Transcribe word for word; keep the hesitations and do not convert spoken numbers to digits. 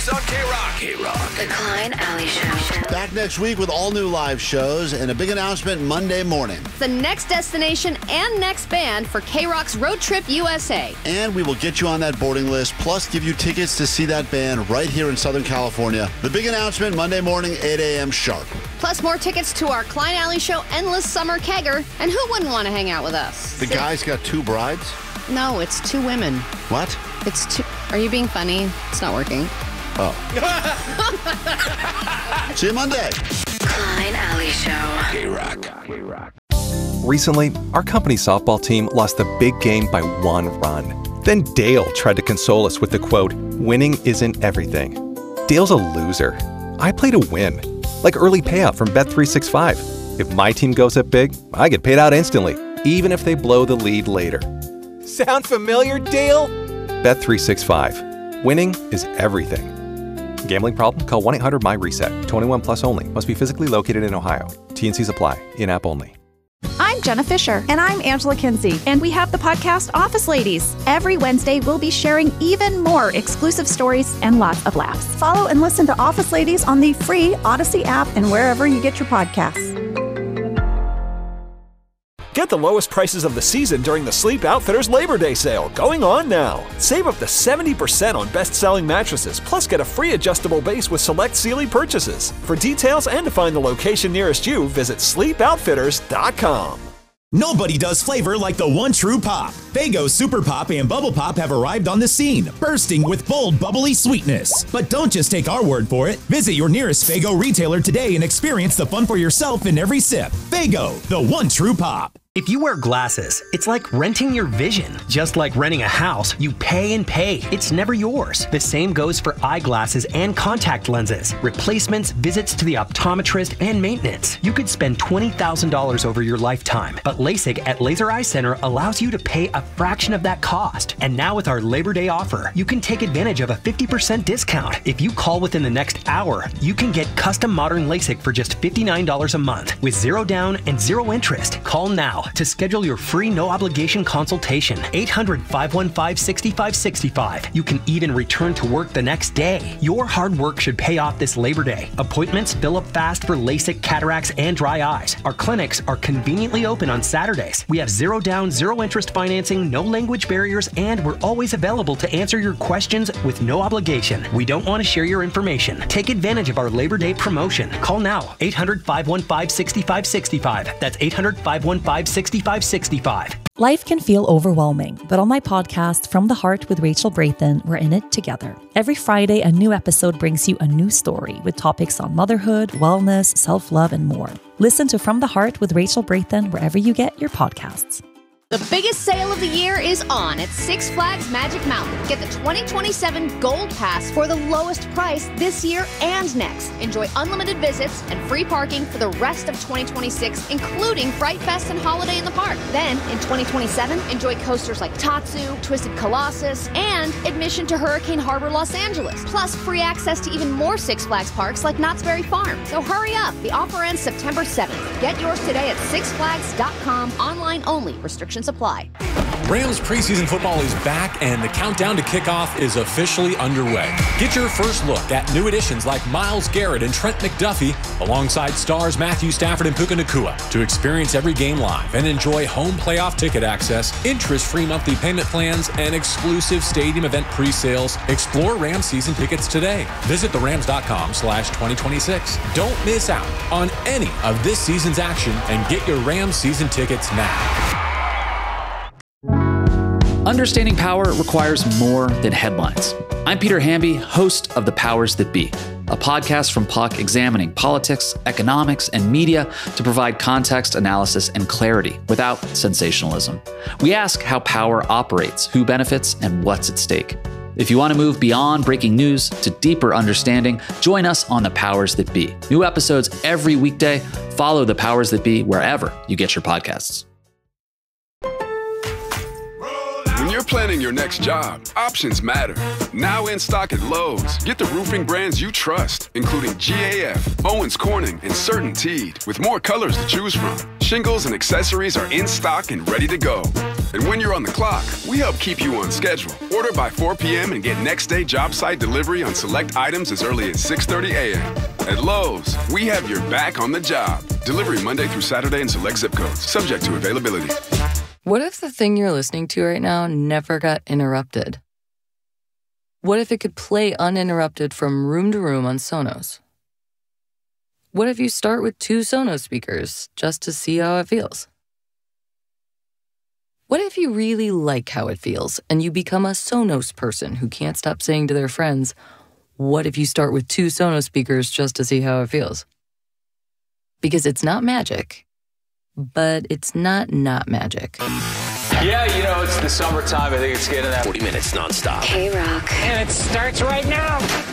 on K-Rock. K-Rock. The Klein Alley Show. Back next week with all new live shows and a big announcement Monday morning. The next destination and next band for K-Rock's Road Trip U S A. And we will get you on that boarding list, plus give you tickets to see that band right here in Southern California. The big announcement Monday morning, eight a.m. sharp. Plus more tickets to our Klein Alley Show Endless Summer Kegger. And who wouldn't want to hang out with us? The guy's got two brides? No, it's two women. What? It's two. Are you being funny? It's not working. Oh. See you Monday. Klein Alley Show. K-Rock. K-Rock. Recently, our company softball team lost the big game by one run. Then Dale tried to console us with the quote, "Winning isn't everything." Dale's a loser. I play to win. Like early payout from Bet three sixty-five. If my team goes up big, I get paid out instantly, even if they blow the lead later. Sound familiar, Dale? Bet three sixty-five. Winning is everything. Gambling problem? Call one eight hundred M Y reset. twenty-one plus only. Must be physically located in Ohio. T N Cs apply. In-app only. I'm Jenna Fisher. And I'm Angela Kinsey. And we have the podcast Office Ladies. Every Wednesday, we'll be sharing even more exclusive stories and lots of laughs. Follow and listen to Office Ladies on the free Odyssey app and wherever you get your podcasts. Get the lowest prices of the season during the Sleep Outfitters Labor Day sale, going on now. Save up to seventy percent on best-selling mattresses, plus get a free adjustable base with select Sealy purchases. For details and to find the location nearest you, visit sleep outfitters dot com. Nobody does flavor like the one true pop. Faygo Super Pop and Bubble Pop have arrived on the scene, bursting with bold, bubbly sweetness. But don't just take our word for it. Visit your nearest Faygo retailer today and experience the fun for yourself in every sip. Faygo, the one true pop. If you wear glasses, it's like renting your vision. Just like renting a house, you pay and pay. It's never yours. The same goes for eyeglasses and contact lenses, replacements, visits to the optometrist, and maintenance. You could spend twenty thousand dollars over your lifetime, but LASIK at Laser Eye Center allows you to pay a fraction of that cost. And now with our Labor Day offer, you can take advantage of a fifty percent discount. If you call within the next hour, you can get custom modern LASIK for just fifty-nine dollars a month with zero down and zero interest. Call now to schedule your free no-obligation consultation. eight hundred, five one five, six five six five. You can even return to work the next day. Your hard work should pay off this Labor Day. Appointments fill up fast for LASIK, cataracts, and dry eyes. Our clinics are conveniently open on Saturdays. We have zero down, zero interest financing, no language barriers, and we're always available to answer your questions with no obligation. We don't want to share your information. Take advantage of our Labor Day promotion. Call now. eight hundred, five one five, six five six five. That's eight hundred, five one five, six five six five. Life can feel overwhelming, but on my podcast, From the Heart with Rachel Brathen, we're in it together. Every Friday, a new episode brings you a new story with topics on motherhood, wellness, self-love, and more. Listen to From the Heart with Rachel Brathen wherever you get your podcasts. The biggest sale of the year is on at Six Flags Magic Mountain. Get the twenty twenty-seven Gold Pass for the lowest price this year and next. Enjoy unlimited visits and free parking for the rest of twenty twenty-six, including Fright Fest and Holiday in the Park. Then, in twenty twenty-seven, enjoy coasters like Tatsu, Twisted Colossus, and admission to Hurricane Harbor, Los Angeles. Plus, free access to even more Six Flags parks like Knott's Berry Farm. So hurry up. The offer ends September seventh. Get yours today at six flags dot com. Online only. Restrictions apply. Rams preseason football is back and the countdown to kickoff is officially underway. Get your first look at new additions like Myles Garrett and Trent McDuffie alongside stars Matthew Stafford and Puka Nacua. To experience every game live and enjoy home playoff ticket access, interest-free monthly payment plans, and exclusive stadium event pre-sales, explore Rams season tickets today. Visit the rams dot com slash twenty twenty-six. Don't miss out on any of this season's action and get your Rams season tickets now. Understanding power requires more than headlines. I'm Peter Hamby, host of The Powers That Be, a podcast from P O C examining politics, economics, and media to provide context, analysis, and clarity without sensationalism. We ask how power operates, who benefits, and what's at stake. If you want to move beyond breaking news to deeper understanding, join us on The Powers That Be. New episodes every weekday. Follow The Powers That Be wherever you get your podcasts. When you're planning your next job, options matter. Now in stock at Lowe's, get the roofing brands you trust, including G A F, Owens Corning, and CertainTeed, with more colors to choose from. Shingles and accessories are in stock and ready to go. And when you're on the clock, we help keep you on schedule. Order by four p.m. and get next day job site delivery on select items as early as six thirty a.m. At Lowe's, we have your back on the job. Delivery Monday through Saturday in select zip codes, subject to availability. What if the thing you're listening to right now never got interrupted? What if it could play uninterrupted from room to room on Sonos? What if you start with two Sonos speakers just to see how it feels? What if you really like how it feels and you become a Sonos person who can't stop saying to their friends, what if you start with two Sonos speakers just to see how it feels? Because it's not magic, but it's not not magic. Yeah, you know, it's the summertime. I think it's getting that forty minutes nonstop. K-Rock. And it starts right now.